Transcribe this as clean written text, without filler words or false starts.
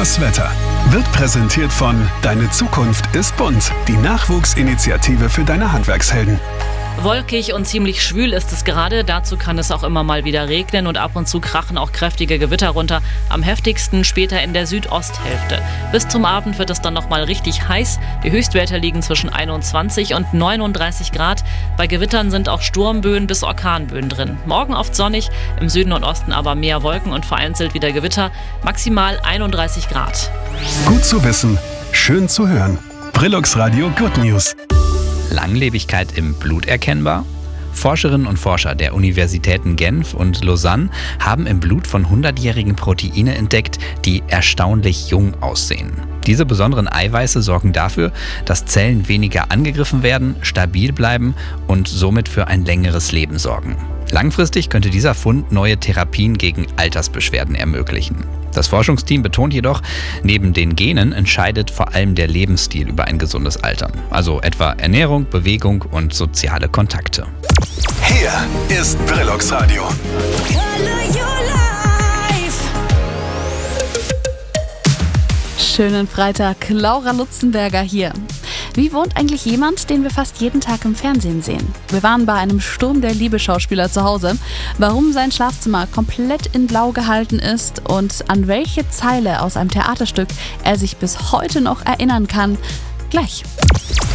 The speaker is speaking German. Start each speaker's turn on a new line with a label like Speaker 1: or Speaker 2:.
Speaker 1: Das Wetter wird präsentiert von Deine Zukunft ist bunt, die Nachwuchsinitiative für deine Handwerkshelden.
Speaker 2: Wolkig und ziemlich schwül ist es gerade. Dazu kann es auch immer mal wieder regnen und ab und zu krachen auch kräftige Gewitter runter. Am heftigsten später in der Südosthälfte. Bis zum Abend wird es dann nochmal richtig heiß. Die Höchstwerte liegen zwischen 21 und 39 Grad. Bei Gewittern sind auch Sturmböen bis Orkanböen drin. Morgen oft sonnig, im Süden und Osten aber mehr Wolken und vereinzelt wieder Gewitter. Maximal 31 Grad.
Speaker 1: Gut zu wissen, schön zu hören. Brillux Radio Good News.
Speaker 3: Langlebigkeit im Blut erkennbar? Forscherinnen und Forscher der Universitäten Genf und Lausanne haben im Blut von 100-jährigen Proteine entdeckt, die erstaunlich jung aussehen. Diese besonderen Eiweiße sorgen dafür, dass Zellen weniger angegriffen werden, stabil bleiben und somit für ein längeres Leben sorgen. Langfristig könnte dieser Fund neue Therapien gegen Altersbeschwerden ermöglichen. Das Forschungsteam betont jedoch, neben den Genen entscheidet vor allem der Lebensstil über ein gesundes Altern. Also etwa Ernährung, Bewegung und soziale Kontakte.
Speaker 1: Hier ist Brillux Radio.
Speaker 4: Schönen Freitag, Laura Lutzenberger hier. Wie wohnt eigentlich jemand, den wir fast jeden Tag im Fernsehen sehen? Wir waren bei einem Sturm der Liebe-Schauspieler zu Hause. Warum sein Schlafzimmer komplett in Blau gehalten ist und an welche Zeile aus einem Theaterstück er sich bis heute noch erinnern kann, gleich.